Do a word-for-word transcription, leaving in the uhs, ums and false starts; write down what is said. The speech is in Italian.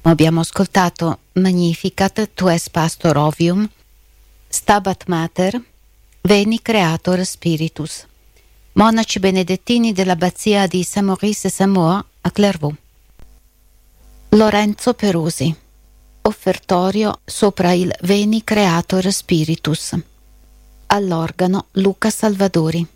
Abbiamo ascoltato Magnificat tu es pastor ovium, Stabat Mater, Veni Creator Spiritus. Monaci benedettini dell'abbazia di Saint-Maurice et Saint-Maur a Clairvaux. Lorenzo Perusi. Offertorio sopra il Veni Creator Spiritus. All'organo Luca Salvadori.